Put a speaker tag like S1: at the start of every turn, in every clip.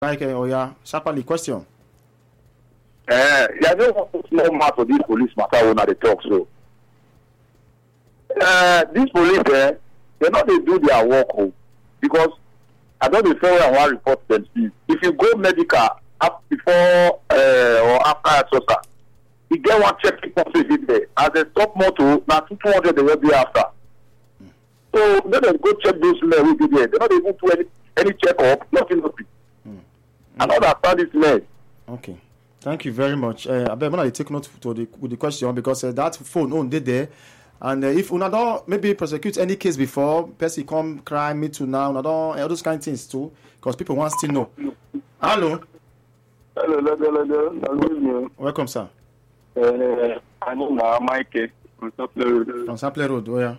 S1: Like, sharply question.
S2: Yeah, I don't want to small matter for this police matter when they talk so. This police, they not they do their work because I don't be fair and one report them. If you go medical before or after SOSA, you get one check positive there. As a stop motor, now 200 they will be after. So let them go check those men who be there. They not even do any check up, nothing. I don't understand this man.
S1: Okay. Thank you very much. I bet when I take note with the question because that phone on there. And if una don't maybe prosecute any case before, person come cry me to now, una don't all those kind of things too, because people want to know. Hello.
S3: Hello.
S1: Welcome, sir.
S3: I know now, Mike from Sample Road.
S1: From Sample Road, oh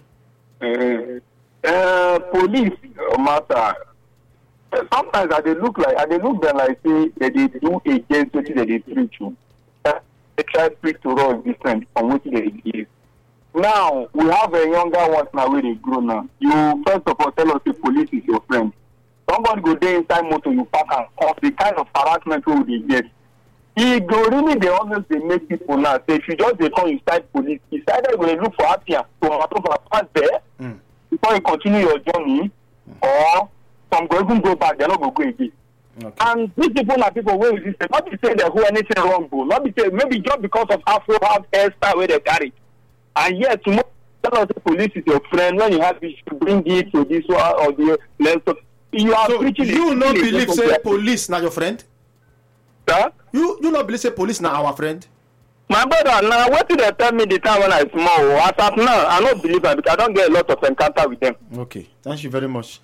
S1: yeah.
S3: Police matter. Sometimes they look them like say they do against what they preach to. They try to speak to us different from what they give. Now we have a younger ones now where they grow now. You first of all tell us the police is your friend. Somebody go there inside motor, you park and cause the kind of harassment we they get. He go really they always they make people now say if you just they come inside police, it's either going to look for happiness to pass there before you continue your journey, or some go even go back, they're not going to go again. Okay. And these people are people who resist. Not to say they do anything wrong, bro. Not to say maybe just because of Afro have hairstyle where they carry. And yet tomorrow tell us the police is your friend when you have to bring it to this one or the left. You are
S1: so
S3: preaching.
S1: You not believe say police now your friend?
S3: Sir?
S1: You not believe say police now our friend?
S3: My brother, now what did they tell me the time when I small? As of now, I don't believe that because I don't get a lot of encounter with them.
S1: Okay, thank you very much.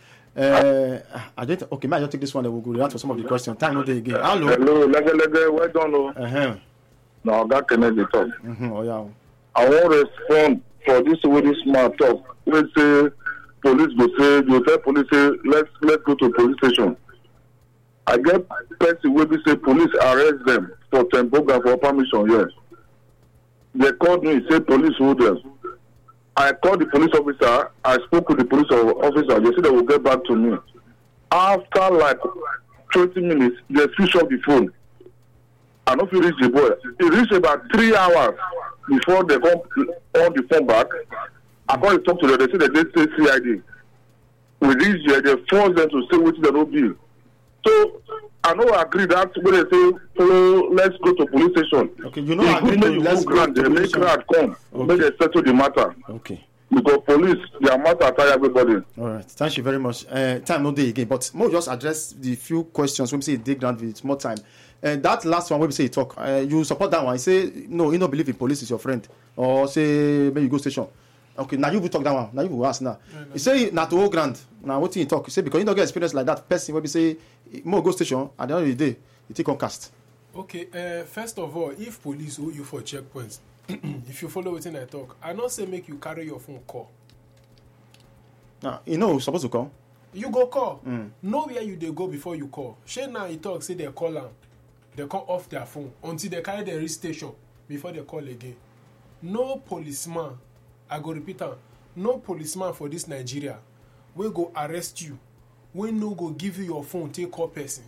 S1: I did okay, may I just take this one and we'll go answer some of the questions. Time no day again. Hello.
S2: Hello, well done. Now that Kennedy talk.
S1: Oh yeah.
S2: I won't respond for this way this man talk. Let's say police go say you tell police say let's go to police station. I get person where we say police arrest them for Temboga for permission, yes. They called me, say police hold them. I called the police officer, I spoke with the police officer, they said they will get back to me. After like 20 minutes, they switch off the phone. I don't feel reach the boy. It reached about 3 hours before they come on the phone back. I called to talk to them, they said they did say CID. We reach there, they force them to say which they don't be. So I know I agree that when they say let's go to police station.
S1: Okay, you know I agree to let's go to police station. They
S2: come, make they settle the matter.
S1: Okay.
S2: Because police, their matter tie everybody.
S1: All right, thank you very much. Time no day again, but more just address the few questions when we say dig down with more time. That last one when we say talk, you support that one. You say no, you don't believe in police is your friend, or say maybe you go station. Okay, now you will talk that one. Now you will ask now. No. You say not to grand. Now what you talk? You say because you don't get experience like that person when we say more go station at the end of the day, you take on cast.
S4: Okay, first of all, if police hold you for checkpoints, if you follow within I talk, I not say make you carry your phone call.
S1: Now you know supposed to call.
S4: You go call. Know where you they go before you call. Shey now you talk say they call them, they call off their phone until they carry the reach station before they call again. No policeman. I go repeat am. No policeman for this Nigeria will go arrest you. We no go give you your phone, take call person.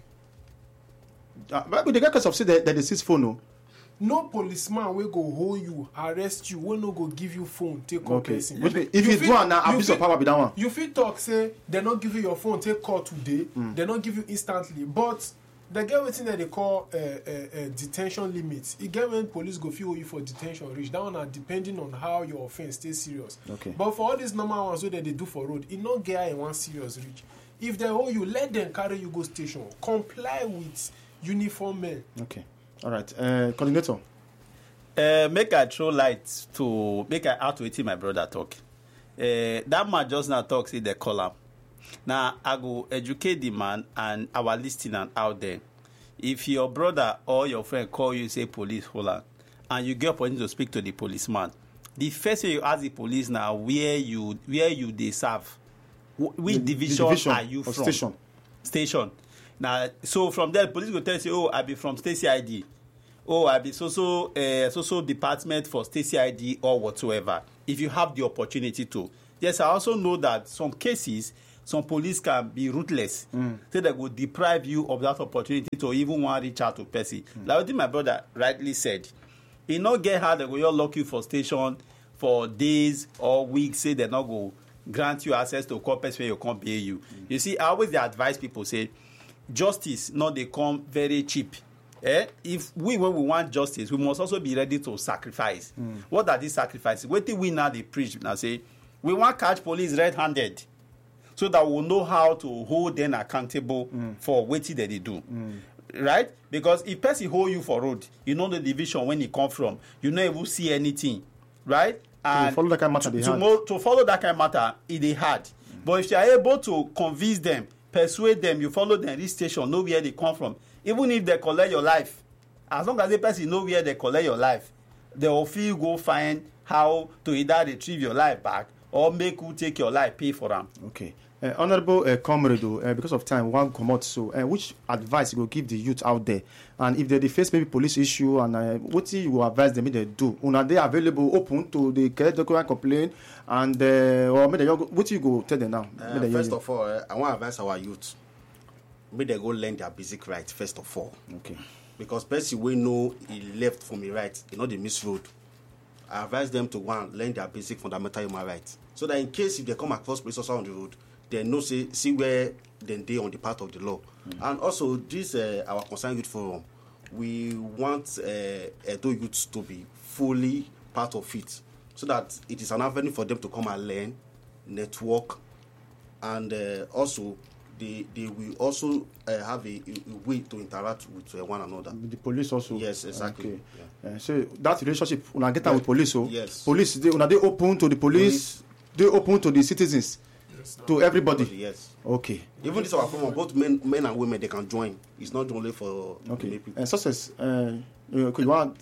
S1: But the guy of say that they seize phone, no.
S4: No policeman will go hold you, arrest you. We no go give you phone, take call person.
S1: If you do now, abuse of power be that one.
S4: You fit talk say they not give you your phone, take call today. They not give you instantly, but they get wetin that they call detention limits. It get when police go feel you for detention reach. That one are depending on how your offense stays serious.
S1: Okay.
S4: But for all these normal ones that they do for road, it not get in one serious reach. If they hold you, let them carry you go station. Comply with uniform men.
S1: Okay. All right. Coordinator.
S5: Make I throw light to make I out with my brother talk. That man just now talk say they call him. Now, I go educate the man and our listener out there. If your brother or your friend call you, say police, hold on, and you get opportunity to speak to the policeman, the first way you ask the police now, where you they serve, which division are you from? Station. Now, so from there, police will tell you, oh, I be from Stacey ID. Oh, I be so department for Stacey ID or whatsoever. If you have the opportunity to. Yes, I also know that some cases, some police can be ruthless. So they will deprive you of that opportunity to even want to reach out to person. Like what my brother rightly said, he not get how they go just lock you for station for days or weeks, say they not go grant you access to corpus where you can't pay you. You see, I always advise people, say, justice, not they come very cheap. If when we want justice, we must also be ready to sacrifice. What are these sacrifices? What do we now they preach? Now say, we want catch police red-handed so that we'll know how to hold them accountable for what they do. Right? Because if person hold you for road, you know the division when he come from, you know even see anything. Right? And
S1: to follow that kind of matter,
S5: to follow that kind of matter, it is hard. But if you are able to convince them, persuade them, you follow them, reach station, know where they come from. Even if they collect your life, as long as the person know where they collect your life, they will feel go find how to either retrieve your life back or make you take your life, pay for them.
S1: Okay. Honorable Comrade, because of time, one come out. So, which advice you will give the youth out there? And if they face maybe police issue, and what you will advise them they do? Are they available, open to the document complaint? And or maybe what you go tell them now?
S6: First of all, I want to advise our youth. Maybe they go learn their basic rights first of all.
S1: Okay.
S6: Because person we know he left from the right, you know the misroad. I advise them to go and learn their basic fundamental human rights, so that in case if they come across police officer on the road, they know see where they on the path of the law. And also this our concerned youth forum, we want Edo youths to be fully part of it, so that it is an avenue for them to come and learn, network, and also they will also have a way to interact with one another.
S1: The police also.
S6: Yes, exactly.
S1: Okay. Yeah. So that relationship, when I get with police, so
S6: yes.
S1: Police they open to the police, they open to the citizens, to everybody.
S6: Yes.
S1: Okay.
S6: Even this our form, both men and women, they can join. It's not only for
S1: people. Success. You want?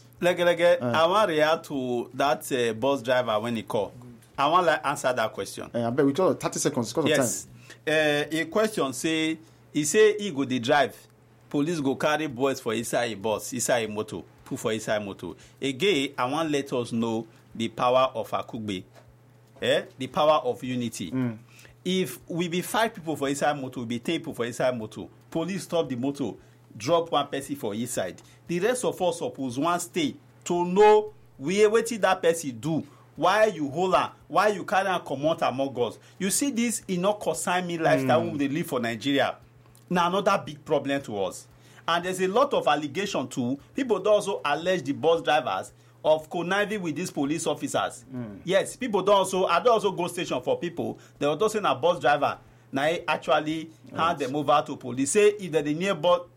S5: I want to react to that bus driver when he called. I want to answer that question.
S1: I bet we got 30 seconds because of time.
S5: A question say he go the drive, police go carry boys for inside a bus, inside a motor, put for inside motor. Again, I want let us know the power of Akugbe, the power of unity. If we be 5 people for inside motor, we be 10 people for inside motor, police stop the motor, drop one person for inside. The rest of us suppose one stay to know what that person do. Why you hold her? Why you carry and come out among us? You see this in no concern me lifestyle when they live for Nigeria. Now another big problem to us. And there's a lot of allegation too. People don't also allege the bus drivers of conniving with these police officers. Yes, people don't also, I don't also go station for people. They were also saying a bus driver. Now actually hand them over to police. Say if they're the near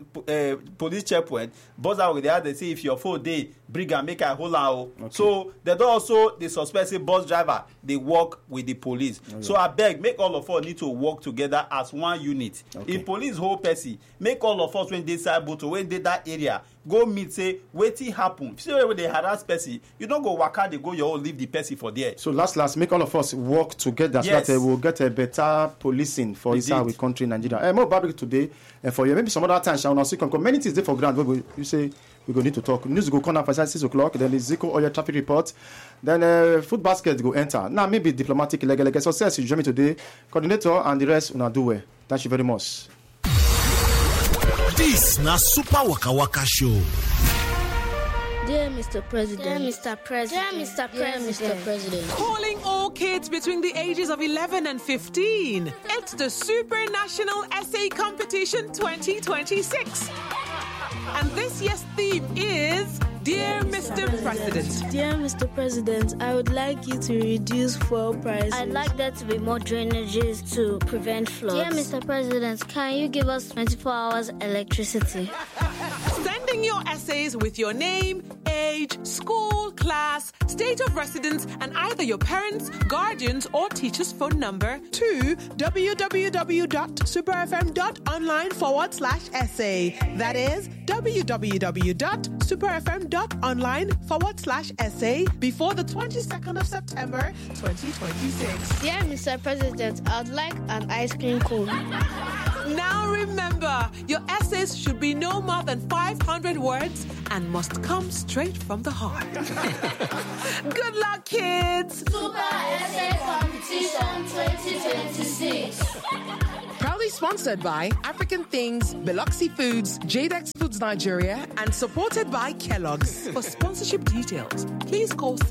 S5: police checkpoint, bus driver they have they say if your phone they bring and make a hold out. Okay. So they don't also the suspected bus driver they work with the police. Okay. So I beg make all of us need to work together as one unit. Okay. If police whole person, make all of us when they say to when they that area go meet say wetin happen. See when they harass person, you don't go waka they go your own leave the person for there.
S1: So last make all of us work together
S5: yes.
S1: so that we'll get a better policing for inside our country Nigeria. More barbecue today for you. Maybe some other time shall not see come. Many things there for granted. You say we go need to talk. News go come up for 6 o'clock. Then the Zico oil traffic report. Then food basket go enter. Now maybe diplomatic legal success. You join me today. Coordinator and the rest una do well. Thank you very much.
S7: This na Super Waka Waka Show.
S8: Dear Mr. President.
S9: Dear Mr. President.
S8: Dear Mr. President.
S9: Dear Mr. President.
S10: Calling all kids between the ages of 11 and 15. It's the Super National Essay Competition 2026. And this year's theme is Dear Mr. President.
S8: Dear Mr. President, I would like you to reduce fuel prices.
S9: I'd like there to be more drainages to prevent floods. Dear Mr. President, can you give us 24 hours electricity?
S10: Sending your essays with your name, age, school, class, state of residence, and either your parents, guardians, or teacher's phone number to www.superfm.online/essay. That is www.superfm.online/essay before the 22nd of September 2026.
S8: Dear Mr. President, I'd like an ice cream cone.
S10: Now remember, your essays should be no more than 500 words and must come straight from the heart. Good luck, kids!
S9: Super Essay Competition 2026.
S11: Proudly sponsored by African Things, Biloxi Foods, Jadex Foods Nigeria, and supported by Kellogg's.
S10: For sponsorship details, please call